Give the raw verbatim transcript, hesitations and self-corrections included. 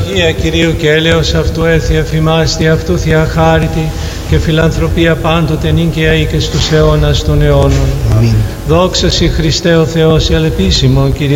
ευλογία Κυρίου και έλεος αυτού έθι εφημάστη αυτού θειαχάρητη και φιλανθρωπία πάντοτε νίκαια ή και στους αιώνας των αιώνων. Αμήν. Δόξα Σοι Χριστέ ο Θεός ελεπίσιμο, Κύριε